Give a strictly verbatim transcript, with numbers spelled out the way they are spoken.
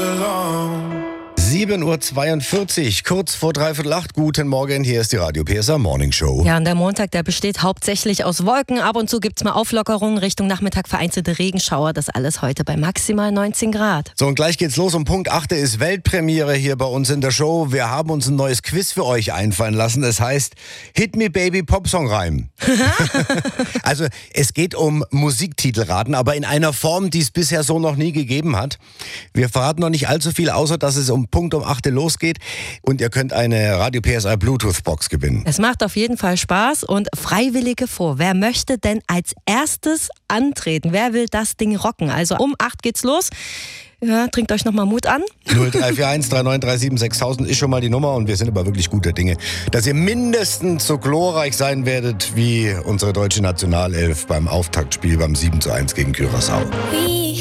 sieben Uhr zweiundvierzig, kurz vor dreiviertel acht. Guten Morgen, hier ist die Radio P S A Morning Show. Ja, und der Montag, der besteht hauptsächlich aus Wolken. Ab und zu gibt's mal Auflockerungen, Richtung Nachmittag vereinzelte Regenschauer. Das alles heute bei maximal neunzehn Grad. So, und gleich geht's los. Um Punkt acht ist Weltpremiere hier bei uns in der Show. Wir haben uns ein neues Quiz für euch einfallen lassen. Es heißt Hit Me Baby Popsong Reim. Also, es geht um Musiktitelraten, aber in einer Form, die es bisher so noch nie gegeben hat. Wir verraten noch nicht allzu viel, außer dass es um Punkt um acht losgeht und ihr könnt eine Radio P S A Bluetooth-Box gewinnen. Es macht auf jeden Fall Spaß und Freiwillige vor. Wer möchte denn als erstes antreten? Wer will das Ding rocken? Also um acht geht's los. Ja, trinkt euch nochmal Mut an. null drei vier eins drei neun drei sieben sechstausend ist schon mal die Nummer und wir sind aber wirklich guter Dinge, dass ihr mindestens so glorreich sein werdet wie unsere deutsche Nationalelf beim Auftaktspiel beim sieben zu eins gegen Curaçao.